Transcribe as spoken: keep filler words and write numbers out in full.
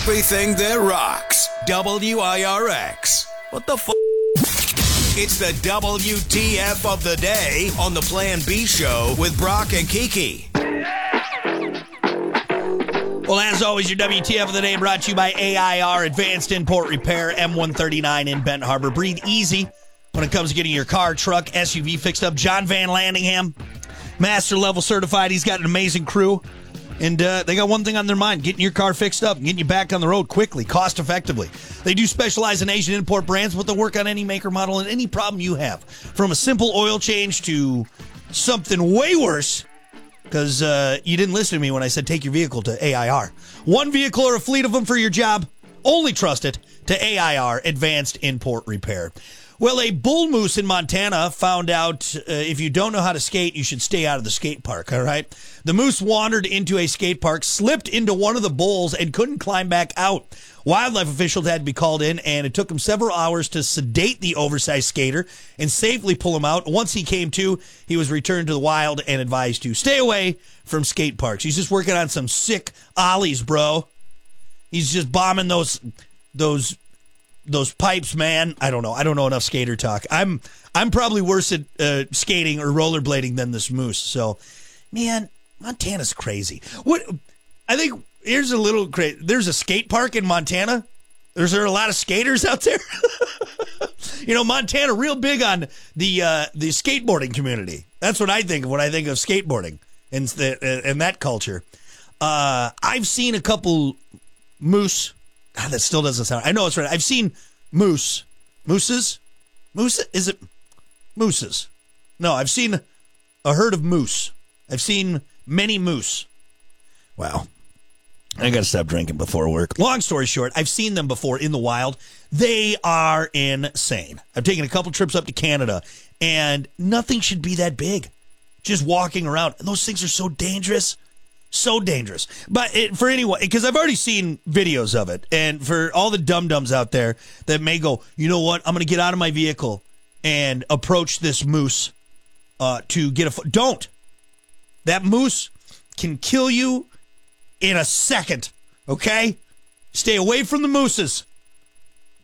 everything that rocks. W I R X. What the f***? It's the W T F of the day on the Plan B show with Brock and Kiki. Well, as always, your W T F of the day brought to you by A I R, Advanced Import Repair, M one thirty-nine in Benton Harbor. Breathe easy when it comes to getting your car, truck, S U V fixed up. John Van Landingham, master level certified. He's got an amazing crew. And uh, they got one thing on their mind, getting your car fixed up and getting you back on the road quickly, cost-effectively. They do specialize in Asian import brands, but they'll work on any maker, model, and any problem you have. From a simple oil change to something way worse, because uh, you didn't listen to me when I said take your vehicle to A I R. One vehicle or a fleet of them for your job, only trust it to A I R, Advanced Import Repair. Well, a bull moose in Montana found out uh, if you don't know how to skate, you should stay out of the skate park, all right? The moose wandered into a skate park, slipped into one of the bulls, and couldn't climb back out. Wildlife officials had to be called in, and it took them several hours to sedate the oversized skater and safely pull him out. Once he came to, he was returned to the wild and advised to stay away from skate parks. He's just working on some sick ollies, bro. He's just bombing those those... Those pipes, man. I don't know. I don't know enough skater talk. I'm I'm probably worse at uh, skating or rollerblading than this moose. So, man, Montana's crazy. What? I think here's a little crazy. There's a skate park in Montana. Is there a lot of skaters out there? You know, Montana real big on the uh, the skateboarding community. That's what I think of when I think of skateboarding and the, and that culture. Uh, I've seen a couple moose. God, that still doesn't sound. I know it's right. I've seen moose, mooses, moose. Is it mooses? No, I've seen a herd of moose. I've seen many moose. Wow, I got to stop drinking before work. Long story short, I've seen them before in the wild. They are insane. I've taken a couple trips up to Canada, and nothing should be that big. Just walking around, and those things are so dangerous. So dangerous. But it, for anyone, because I've already seen videos of it, and for all the dum-dums out there that may go, you know what, I'm going to get out of my vehicle and approach this moose uh, to get a foot. Don't. That moose can kill you in a second, okay? Stay away from the mooses.